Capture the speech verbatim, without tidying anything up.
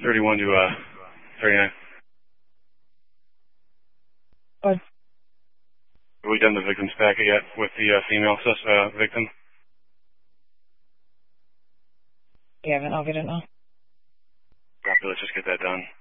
thirty-one to uh, thirty-nine. What? Have we done the victim's packet yet with the uh, female sus uh, victim? You haven't. I'll get it now. Copy, let's just get that done.